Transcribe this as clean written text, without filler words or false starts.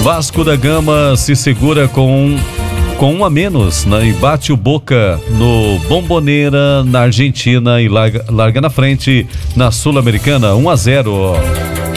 Vasco da Gama se segura com um a menos, né, e bate o Boca no Bombonera, na Argentina, e larga na frente na Sul-Americana, 1-0.